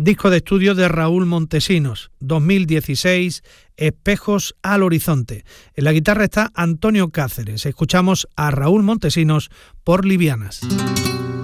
disco de estudio de Raúl Montesinos, 2016, Espejos al Horizonte. En la guitarra está Antonio Cáceres. Escuchamos a Raúl Montesinos por Livianas.